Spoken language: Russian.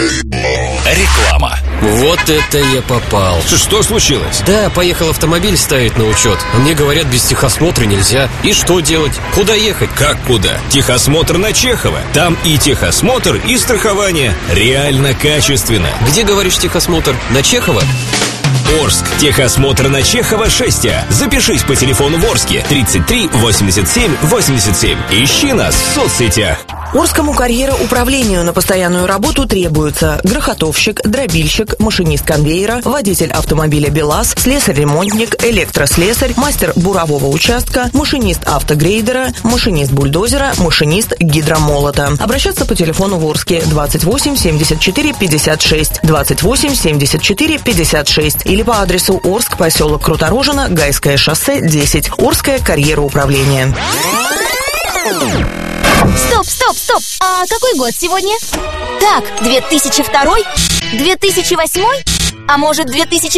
Реклама. Вот это я попал. Что случилось? Да, поехал автомобиль ставить на учет. А мне говорят, без техосмотра нельзя. И что делать? Куда ехать? Как куда? Техосмотр на Чехова. Там и техосмотр, и страхование. Реально качественно. Где, говоришь, техосмотр? На Чехова? Орск. Техосмотр на Чехова 6А. Запишись по телефону в Орске 33 87 87. Ищи нас в соцсетях. Орскому карьероуправлению на постоянную работу требуются грохотовщик, дробильщик, машинист конвейера, водитель автомобиля БелАЗ, слесарь-ремонтник, электрослесарь, мастер бурового участка, машинист автогрейдера, машинист бульдозера, машинист гидромолота. Обращаться по телефону в Орске 28 74 56, 28 74 56 или по адресу Орск, поселок Круторожино, Гайское шоссе, 10. Орское карьероуправление. Стоп! А какой год сегодня? Так, 2002? 2008? А может, 2000?